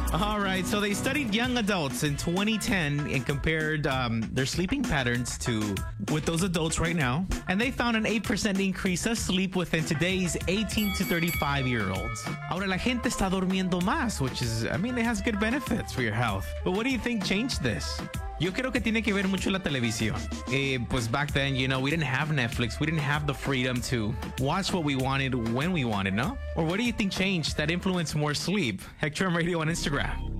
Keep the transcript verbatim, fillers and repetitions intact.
All right, so they studied young adults in twenty ten and compared um, their sleeping patterns to with those adults right now, and they found an eight percent increase of sleep within today's eighteen to thirty-five year olds. Ahora la gente está durmiendo más, which is, I mean, it has good benefits for your health. But what do you think changed this? Yo creo que tiene que ver mucho la televisión. Eh, pues back then, you know, we didn't have Netflix. We didn't have the freedom to watch what we wanted when we wanted, no? Or what do you think changed that influenced more sleep? Hector Radio on Instagram.